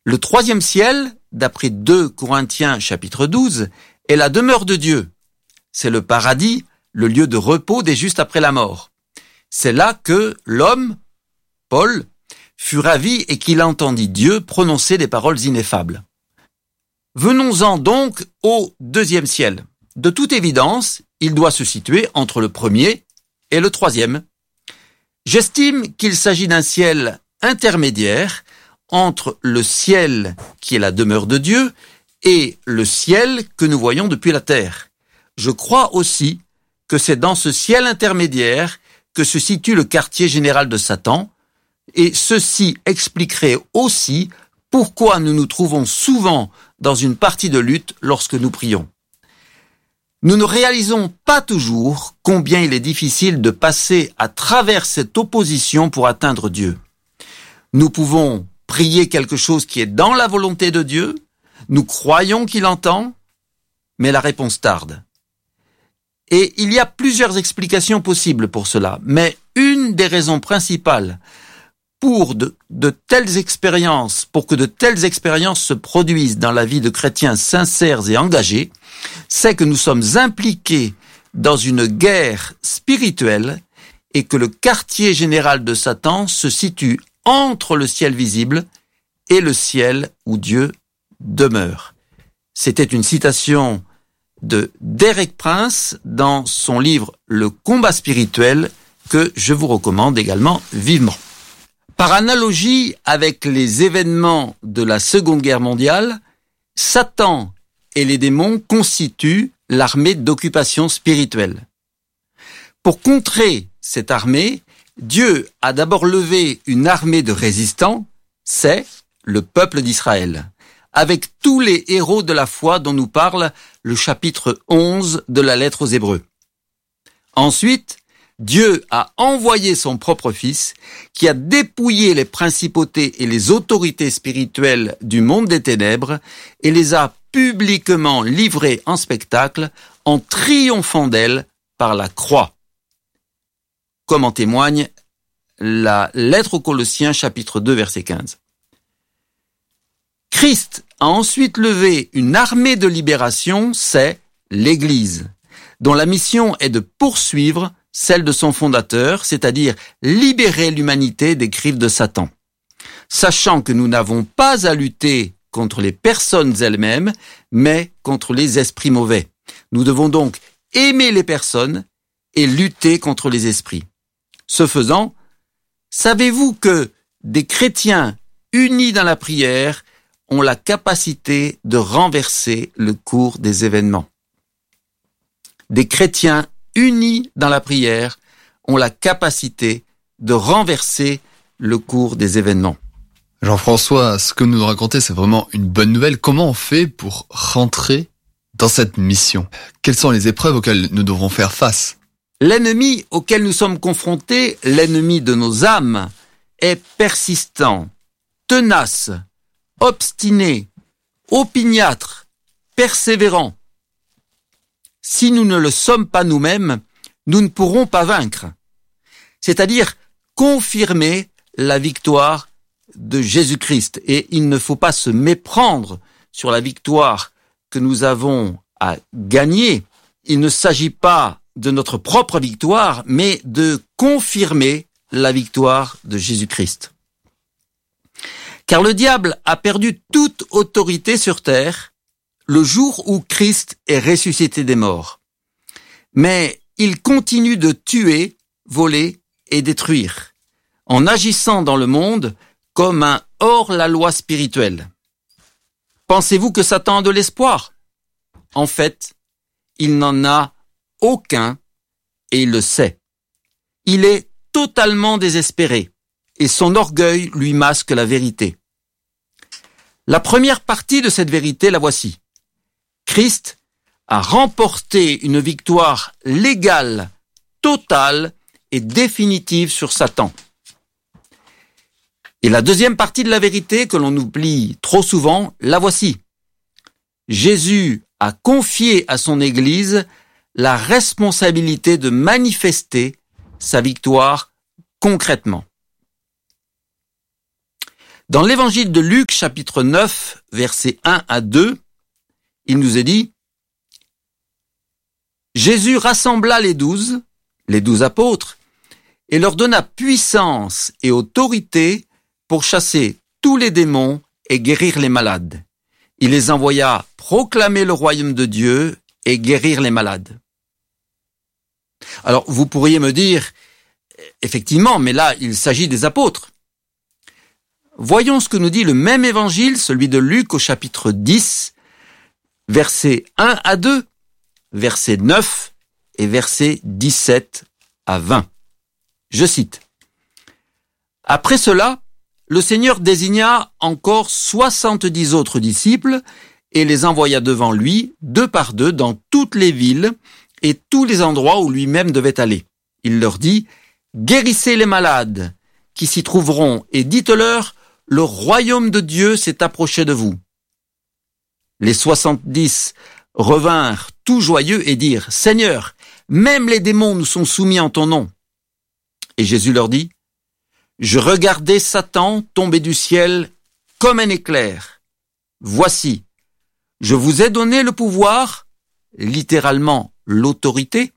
Le troisième ciel, d'après 2 Corinthiens chapitre 12, est la demeure de Dieu. C'est le paradis, le lieu de repos des justes après la mort. C'est là que l'homme, Paul, fut ravi et qu'il entendit Dieu prononcer des paroles ineffables. Venons-en donc au deuxième ciel. De toute évidence, il doit se situer entre le premier et le troisième. J'estime qu'il s'agit d'un ciel intermédiaire entre le ciel qui est la demeure de Dieu et le ciel que nous voyons depuis la terre. Je crois aussi que c'est dans ce ciel intermédiaire que se situe le quartier général de Satan, et ceci expliquerait aussi pourquoi nous nous trouvons souvent dans une partie de lutte lorsque nous prions. Nous ne réalisons pas toujours combien il est difficile de passer à travers cette opposition pour atteindre Dieu. Nous pouvons prier quelque chose qui est dans la volonté de Dieu, nous croyons qu'il entend, mais la réponse tarde. Et il y a plusieurs explications possibles pour cela, mais une des raisons principales pour que de telles expériences se produisent dans la vie de chrétiens sincères et engagés, c'est que nous sommes impliqués dans une guerre spirituelle et que le quartier général de Satan se situe entre le ciel visible et le ciel où Dieu demeure. C'était une citation de Derek Prince dans son livre Le combat spirituel que je vous recommande également vivement. Par analogie avec les événements de la Seconde Guerre mondiale, Satan et les démons constituent l'armée d'occupation spirituelle. Pour contrer cette armée, Dieu a d'abord levé une armée de résistants, c'est le peuple d'Israël, avec tous les héros de la foi dont nous parle le chapitre 11 de la lettre aux Hébreux. Ensuite, Dieu a envoyé son propre Fils qui a dépouillé les principautés et les autorités spirituelles du monde des ténèbres et les a publiquement livrées en spectacle en triomphant d'elles par la croix. Comme en témoigne la lettre aux Colossiens chapitre 2 verset 15. Christ a ensuite levé une armée de libération, c'est l'Église, dont la mission est de poursuivre celle de son fondateur, c'est-à-dire libérer l'humanité des griffes de Satan. Sachant que nous n'avons pas à lutter contre les personnes elles-mêmes, mais contre les esprits mauvais. Nous devons donc aimer les personnes et lutter contre les esprits. Ce faisant, savez-vous que des chrétiens unis dans la prière ont la capacité de renverser le cours des événements? Des chrétiens unis dans la prière ont la capacité de renverser le cours des événements. Jean-François, ce que nous racontez, c'est vraiment une bonne nouvelle. Comment on fait pour rentrer dans cette mission? Quelles sont les épreuves auxquelles nous devrons faire face? L'ennemi auquel nous sommes confrontés, l'ennemi de nos âmes, est persistant, tenace, obstiné, opiniâtre, persévérant. Si nous ne le sommes pas nous-mêmes, nous ne pourrons pas vaincre. C'est-à-dire confirmer la victoire de Jésus-Christ. Et il ne faut pas se méprendre sur la victoire que nous avons à gagner. Il ne s'agit pas de notre propre victoire, mais de confirmer la victoire de Jésus-Christ. Car le diable a perdu toute autorité sur terre le jour où Christ est ressuscité des morts. Mais il continue de tuer, voler et détruire, en agissant dans le monde comme un hors-la-loi spirituel. Pensez-vous que Satan a de l'espoir? En fait, il n'en a aucun et il le sait. Il est totalement désespéré et son orgueil lui masque la vérité. La première partie de cette vérité, la voici. Christ a remporté une victoire légale, totale et définitive sur Satan. Et la deuxième partie de la vérité que l'on oublie trop souvent, la voici. Jésus a confié à son Église la responsabilité de manifester sa victoire concrètement. Dans l'évangile de Luc, chapitre 9, versets 1 à 2, il nous est dit: Jésus rassembla les 12 apôtres, et leur donna puissance et autorité pour chasser tous les démons et guérir les malades. Il les envoya proclamer le royaume de Dieu et guérir les malades. Alors, vous pourriez me dire, effectivement, mais là, il s'agit des apôtres. Voyons ce que nous dit le même évangile, celui de Luc au chapitre 10, versets 1 à 2, versets 9 et versets 17 à 20. Je cite: Après cela, le Seigneur désigna encore 70 autres disciples et les envoya devant lui, 2 par 2, dans toutes les villes et tous les endroits où lui-même devait aller. Il leur dit: Guérissez les malades qui s'y trouveront et dites-leur: le royaume de Dieu s'est approché de vous. Les 70 revinrent tout joyeux et dirent: Seigneur, même les démons nous sont soumis en ton nom. Et Jésus leur dit: Je regardais Satan tomber du ciel comme un éclair. Voici, je vous ai donné le pouvoir, littéralement l'autorité.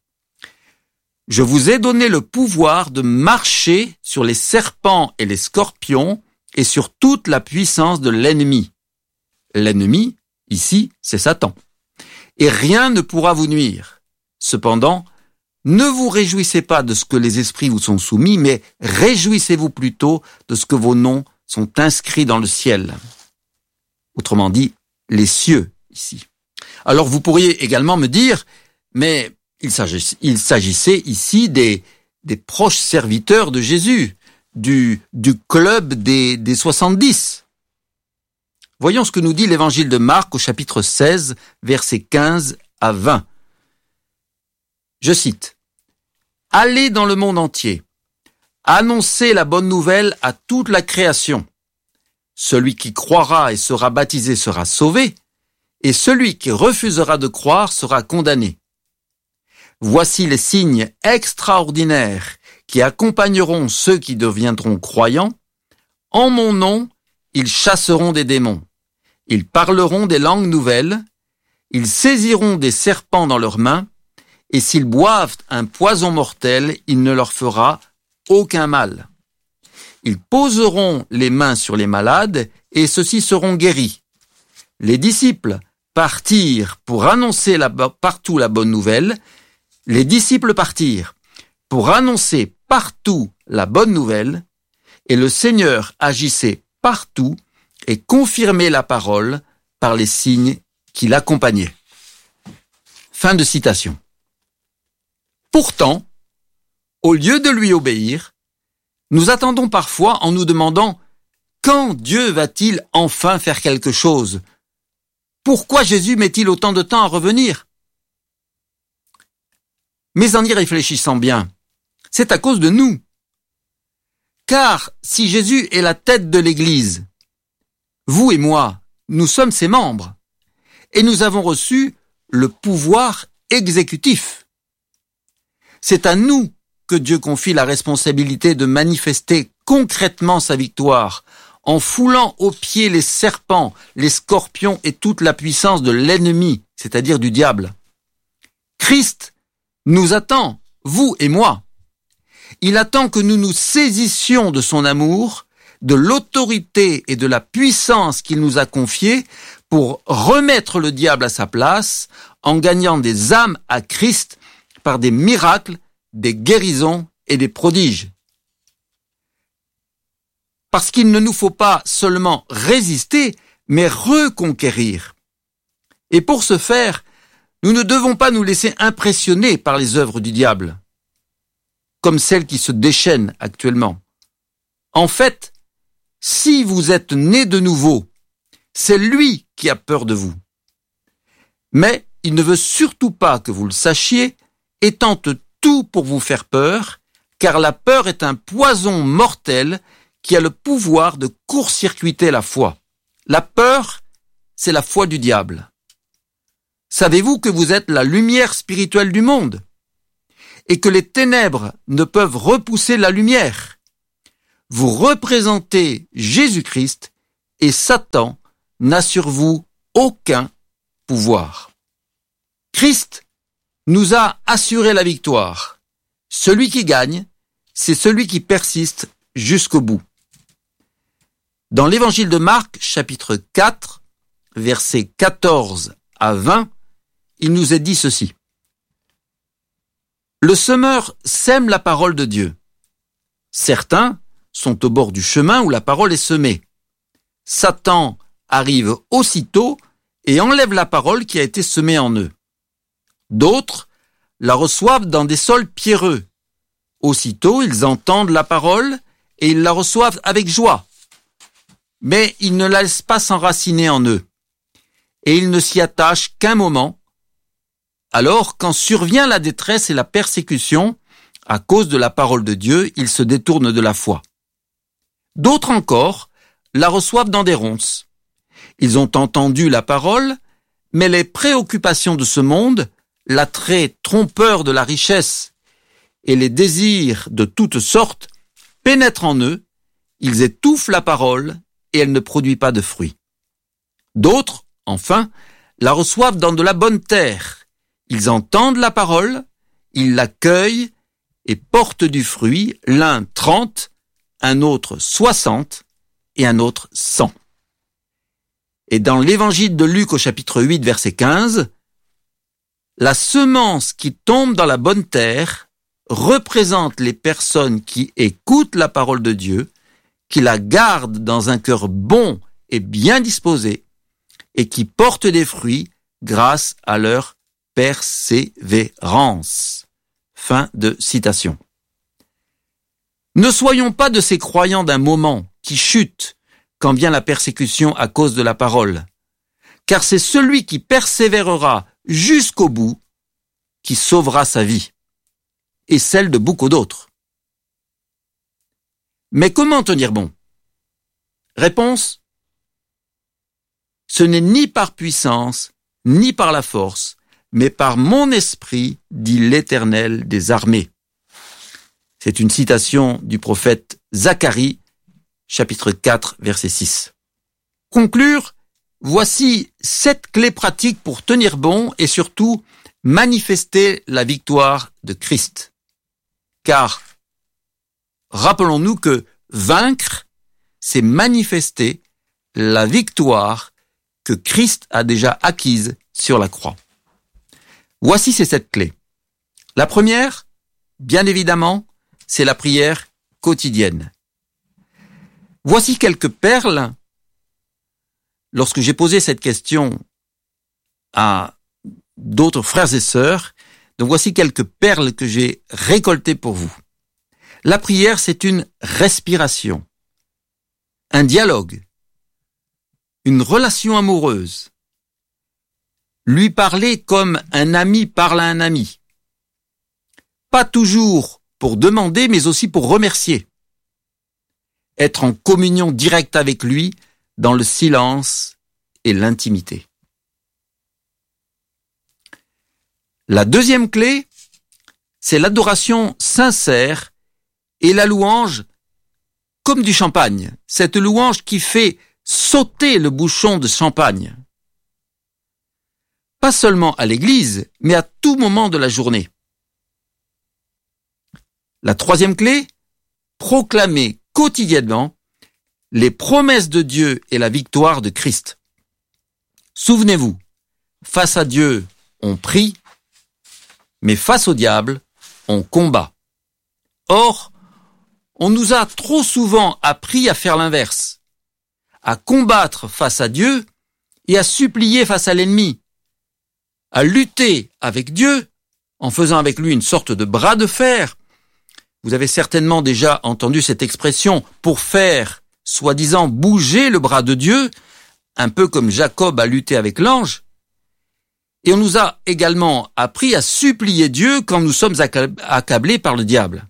Je vous ai donné le pouvoir de marcher sur les serpents et les scorpions et sur toute la puissance de l'ennemi. L'ennemi, ici, c'est Satan. Et rien ne pourra vous nuire. Cependant, ne vous réjouissez pas de ce que les esprits vous sont soumis, mais réjouissez-vous plutôt de ce que vos noms sont inscrits dans le ciel. Autrement dit, les cieux, ici. Alors vous pourriez également me dire, mais il s'agissait ici des proches serviteurs de Jésus, du club des 70. Voyons ce que nous dit l'évangile de Marc au chapitre 16, versets 15 à 20. Je cite: Allez dans le monde entier, annoncez la bonne nouvelle à toute la création. Celui qui croira et sera baptisé sera sauvé, et celui qui refusera de croire sera condamné. Voici les signes extraordinaires qui accompagneront ceux qui deviendront croyants. En mon nom, ils chasseront des démons. Ils parleront des langues nouvelles. Ils saisiront des serpents dans leurs mains. Et s'ils boivent un poison mortel, il ne leur fera aucun mal. Ils poseront les mains sur les malades et ceux-ci seront guéris. Les disciples partirent pour annoncer partout la bonne nouvelle. Les disciples partirent pour annoncer partout la bonne nouvelle, et le Seigneur agissait partout et confirmait la parole par les signes qui l'accompagnaient. Fin de citation. Pourtant, au lieu de lui obéir, nous attendons parfois en nous demandant: quand Dieu va-t-il enfin faire quelque chose? Pourquoi Jésus met-il autant de temps à revenir? Mais en y réfléchissant bien, c'est à cause de nous. Car si Jésus est la tête de l'Église, vous et moi, nous sommes ses membres, et nous avons reçu le pouvoir exécutif. C'est à nous que Dieu confie la responsabilité de manifester concrètement sa victoire, en foulant aux pieds les serpents, les scorpions et toute la puissance de l'ennemi, c'est-à-dire du diable. Christ nous attend, vous et moi. Il attend que nous nous saisissions de son amour, de l'autorité et de la puissance qu'il nous a confiée pour remettre le diable à sa place en gagnant des âmes à Christ par des miracles, des guérisons et des prodiges. Parce qu'il ne nous faut pas seulement résister, mais reconquérir. Et pour ce faire, nous ne devons pas nous laisser impressionner par les œuvres du diable, comme celles qui se déchaînent actuellement. En fait, si vous êtes né de nouveau, c'est lui qui a peur de vous. Mais il ne veut surtout pas que vous le sachiez et tente tout pour vous faire peur, car la peur est un poison mortel qui a le pouvoir de court-circuiter la foi. La peur, c'est la foi du diable. Savez-vous que vous êtes la lumière spirituelle du monde et que les ténèbres ne peuvent repousser la lumière? vous représentez Jésus-Christ et Satan n'a sur vous aucun pouvoir. Christ nous a assuré la victoire. Celui qui gagne, c'est celui qui persiste jusqu'au bout. Dans l'évangile de Marc, chapitre 4, versets 14 à 20, il nous est dit ceci. Le semeur sème la parole de Dieu. Certains sont au bord du chemin où la parole est semée. Satan arrive aussitôt et enlève la parole qui a été semée en eux. D'autres la reçoivent dans des sols pierreux. Aussitôt, ils entendent la parole et ils la reçoivent avec joie. Mais ils ne la laissent pas s'enraciner en eux. Et ils ne s'y attachent qu'un moment. Alors, quand survient la détresse et la persécution, à cause de la parole de Dieu, ils se détournent de la foi. D'autres encore la reçoivent dans des ronces. Ils ont entendu la parole, mais les préoccupations de ce monde, l'attrait trompeur de la richesse et les désirs de toutes sortes pénètrent en eux, ils étouffent la parole et elle ne produit pas de fruits. D'autres, enfin, la reçoivent dans de la bonne terre. Ils entendent la parole, ils l'accueillent et portent du fruit, l'un 30, un autre 60 et un autre 100. Et dans l'évangile de Luc au chapitre 8, verset 15, la semence qui tombe dans la bonne terre représente les personnes qui écoutent la parole de Dieu, qui la gardent dans un cœur bon et bien disposé, et qui portent des fruits grâce à leur persévérance. Fin de citation. Ne soyons pas de ces croyants d'un moment qui chutent quand vient la persécution à cause de la parole, car c'est celui qui persévérera jusqu'au bout qui sauvera sa vie et celle de beaucoup d'autres. Mais comment tenir bon? Réponse: ce n'est ni par puissance, ni par la force, mais par mon esprit, dit l'Éternel des armées. C'est une citation du prophète Zacharie, chapitre 4, verset 6. Conclure, voici 7 clés pratiques pour tenir bon et surtout manifester la victoire de Christ. Car, rappelons-nous que vaincre, c'est manifester la victoire que Christ a déjà acquise sur la croix. Voici ces 7 clés. La première, bien évidemment, c'est la prière quotidienne. Voici quelques perles. Lorsque j'ai posé cette question à d'autres frères et sœurs, donc voici quelques perles que j'ai récoltées pour vous. La prière, c'est une respiration, un dialogue, une relation amoureuse. Lui parler comme un ami parle à un ami. Pas toujours pour demander, mais aussi pour remercier. Être en communion directe avec lui dans le silence et l'intimité. La deuxième clé, c'est l'adoration sincère et la louange comme du champagne. Cette louange qui fait sauter le bouchon de champagne. Pas seulement à l'église, mais à tout moment de la journée. La troisième clé, proclamer quotidiennement les promesses de Dieu et la victoire de Christ. Souvenez-vous, face à Dieu, on prie, mais face au diable, on combat. Or, on nous a trop souvent appris à faire l'inverse, à combattre face à Dieu et à supplier face à l'ennemi, à lutter avec Dieu en faisant avec lui une sorte de bras de fer. Vous avez certainement déjà entendu cette expression pour faire, soi-disant, bouger le bras de Dieu, un peu comme Jacob a lutté avec l'ange. Et on nous a également appris à supplier Dieu quand nous sommes accablés par le diable.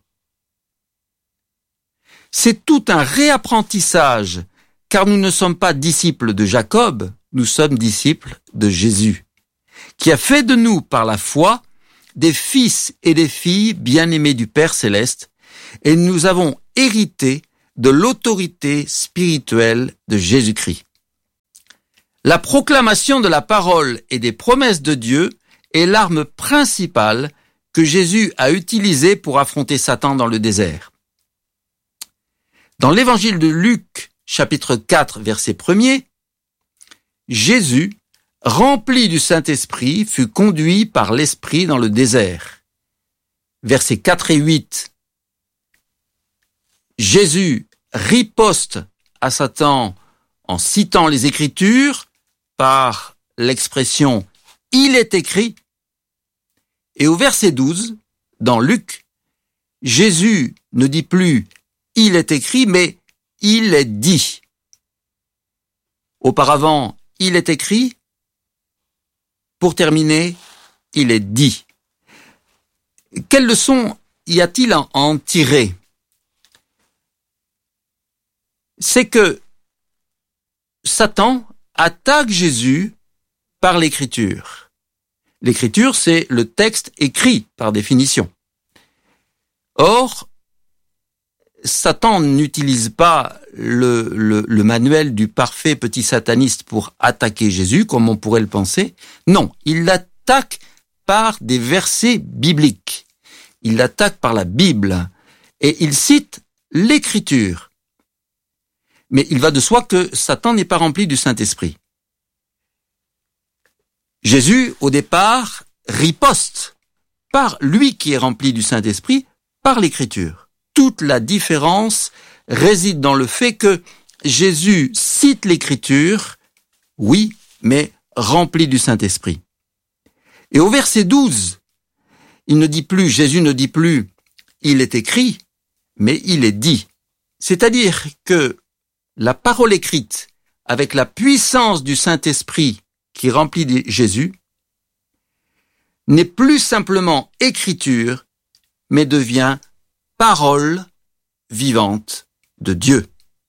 C'est tout un réapprentissage, car nous ne sommes pas disciples de Jacob, nous sommes disciples de Jésus, qui a fait de nous, par la foi, des fils et des filles bien-aimés du Père Céleste, et nous avons hérité de l'autorité spirituelle de Jésus-Christ. La proclamation de la parole et des promesses de Dieu est l'arme principale que Jésus a utilisée pour affronter Satan dans le désert. Dans l'évangile de Luc, chapitre 4, verset 1er, Jésus, rempli du Saint-Esprit, fut conduit par l'Esprit dans le désert. Versets 4 et 8. Jésus riposte à Satan en citant les Écritures par l'expression « il est écrit ». Et au verset 12, dans Luc, Jésus ne dit plus « il est écrit », mais « il est dit ». Auparavant, « il est écrit ». Pour terminer, « il est dit ». Quelle leçon y a-t-il à en tirer? C'est que Satan attaque Jésus par l'Écriture. L'Écriture, c'est le texte écrit par définition. Or, Satan n'utilise pas le manuel du parfait petit sataniste pour attaquer Jésus, comme on pourrait le penser. Non, il l'attaque par des versets bibliques. Il l'attaque par la Bible et il cite l'Écriture. Mais il va de soi que Satan n'est pas rempli du Saint-Esprit. Jésus, au départ, riposte par lui qui est rempli du Saint-Esprit, par l'Écriture. Toute la différence réside dans le fait que Jésus cite l'Écriture, oui, mais rempli du Saint-Esprit. Et au verset 12, Jésus ne dit plus « il est écrit », mais « il est dit ». C'est-à-dire que la parole écrite, avec la puissance du Saint-Esprit qui remplit Jésus, n'est plus simplement écriture, mais devient parole vivante de Dieu.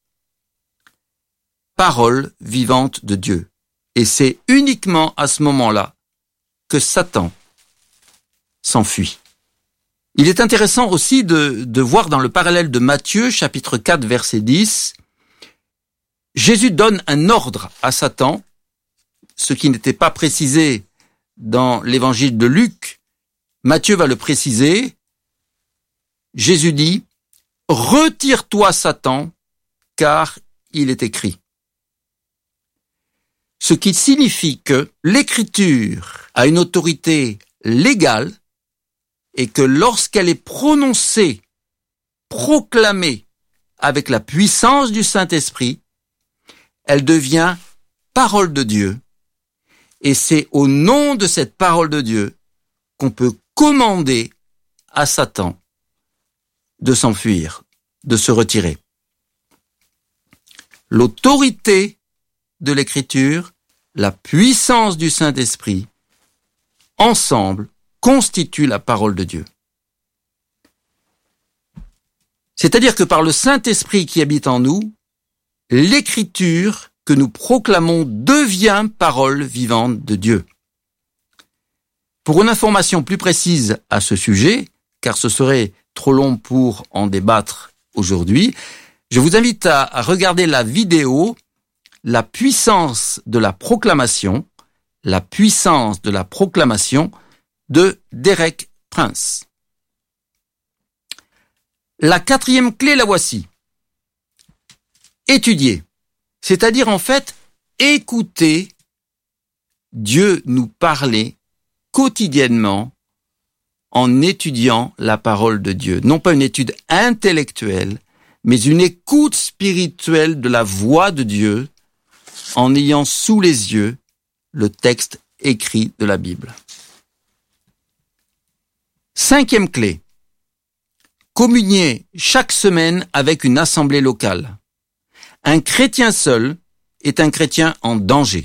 Parole vivante de Dieu. Et c'est uniquement à ce moment-là que Satan s'enfuit. Il est intéressant aussi de voir dans le parallèle de Matthieu, chapitre 4, verset 10, Jésus donne un ordre à Satan, ce qui n'était pas précisé dans l'évangile de Luc. Matthieu va le préciser. Jésus dit « Retire-toi, Satan, car il est écrit ». Ce qui signifie que l'Écriture a une autorité légale et que lorsqu'elle est prononcée, proclamée avec la puissance du Saint-Esprit, elle devient parole de Dieu. Et c'est au nom de cette parole de Dieu qu'on peut commander à Satan de s'enfuir, de se retirer. L'autorité de l'Écriture, la puissance du Saint-Esprit, ensemble, constituent la parole de Dieu. C'est-à-dire que par le Saint-Esprit qui habite en nous, l'Écriture que nous proclamons devient parole vivante de Dieu. Pour une information plus précise à ce sujet, car ce serait trop long pour en débattre aujourd'hui, je vous invite à regarder la vidéo « La puissance de la proclamation », de Derek Prince. La quatrième clé, la voici. Étudier, c'est-à-dire en fait écouter Dieu nous parler quotidiennement en étudiant la parole de Dieu. Non pas une étude intellectuelle, mais une écoute spirituelle de la voix de Dieu en ayant sous les yeux le texte écrit de la Bible. Cinquième clé. Communier chaque semaine avec une assemblée locale. Un chrétien seul est un chrétien en danger.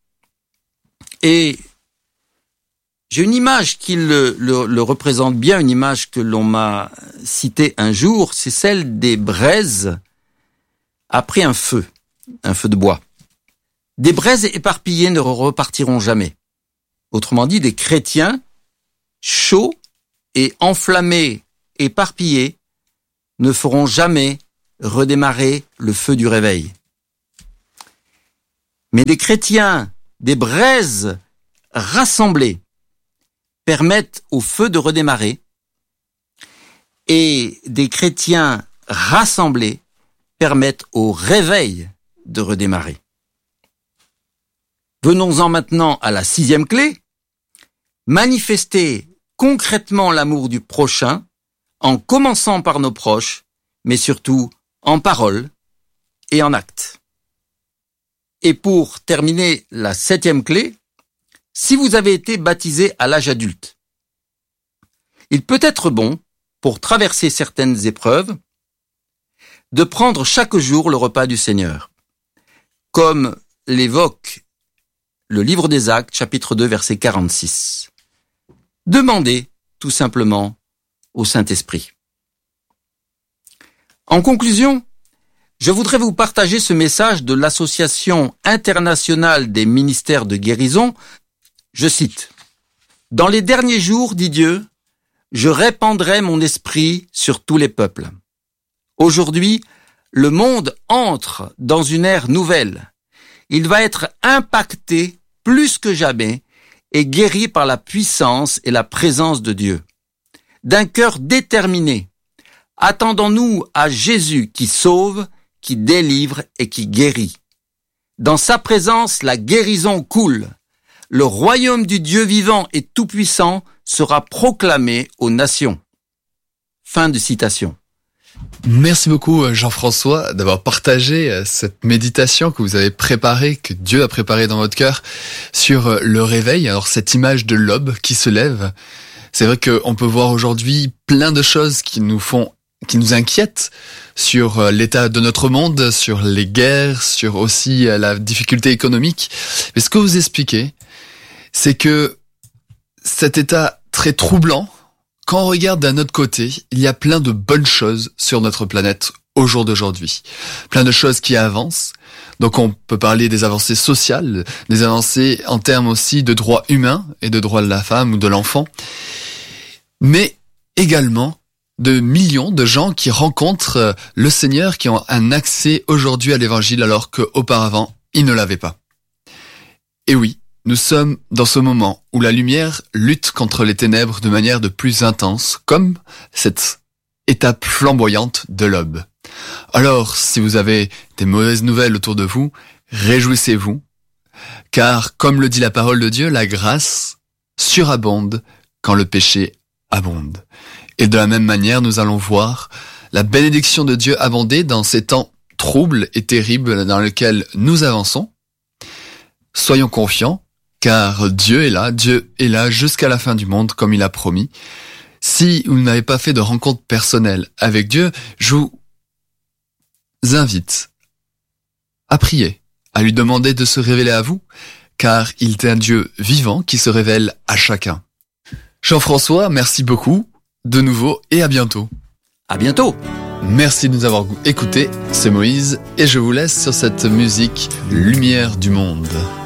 Et j'ai une image qui le représente bien, une image que l'on m'a citée un jour, c'est celle des braises après un feu de bois. Des braises éparpillées ne repartiront jamais. Autrement dit, des chrétiens chauds et enflammés, éparpillés, ne feront jamais redémarrer le feu du réveil. Mais des chrétiens, des braises rassemblées permettent au feu de redémarrer, et des chrétiens rassemblés permettent au réveil de redémarrer. Venons-en maintenant à la 6e clé, manifester concrètement l'amour du prochain en commençant par nos proches, mais surtout en parole et en acte. Et pour terminer la 7e clé, si vous avez été baptisé à l'âge adulte, il peut être bon, pour traverser certaines épreuves, de prendre chaque jour le repas du Seigneur, comme l'évoque le livre des Actes, chapitre 2, verset 46. Demandez tout simplement au Saint-Esprit. En conclusion, je voudrais vous partager ce message de l'Association internationale des ministères de guérison. Je cite, « Dans les derniers jours, dit Dieu, je répandrai mon esprit sur tous les peuples. Aujourd'hui, le monde entre dans une ère nouvelle. Il va être impacté plus que jamais et guéri par la puissance et la présence de Dieu. D'un cœur déterminé, attendons-nous à Jésus qui sauve, qui délivre et qui guérit. Dans sa présence, la guérison coule. Le royaume du Dieu vivant et tout-puissant sera proclamé aux nations. » Fin de citation. Merci beaucoup Jean-François d'avoir partagé cette méditation que vous avez préparée, que Dieu a préparée dans votre cœur sur le réveil. Alors cette image de l'aube qui se lève, c'est vrai qu'on peut voir aujourd'hui plein de choses qui nous inquiètent sur l'état de notre monde, sur les guerres, sur aussi la difficulté économique. Mais ce que vous expliquez, c'est que cet état très troublant, quand on regarde d'un autre côté, il y a plein de bonnes choses sur notre planète au jour d'aujourd'hui. Plein de choses qui avancent. Donc on peut parler des avancées sociales, des avancées en termes aussi de droits humains et de droits de la femme ou de l'enfant. Mais également de millions de gens qui rencontrent le Seigneur, qui ont un accès aujourd'hui à l'évangile alors qu'auparavant, ils ne l'avaient pas. Et oui, nous sommes dans ce moment où la lumière lutte contre les ténèbres de manière de plus intense, comme cette étape flamboyante de l'aube. Alors, si vous avez des mauvaises nouvelles autour de vous, réjouissez-vous, car comme le dit la parole de Dieu, la grâce surabonde quand le péché abonde. Et de la même manière, nous allons voir la bénédiction de Dieu abonder dans ces temps troubles et terribles dans lesquels nous avançons. Soyons confiants, car Dieu est là jusqu'à la fin du monde, comme il a promis. Si vous n'avez pas fait de rencontre personnelle avec Dieu, je vous invite à prier, à lui demander de se révéler à vous, car il est un Dieu vivant qui se révèle à chacun. Jean-François, merci beaucoup, de nouveau, et à bientôt. À bientôt. Merci de nous avoir écoutés, c'est Moïse, et je vous laisse sur cette musique Lumière du monde.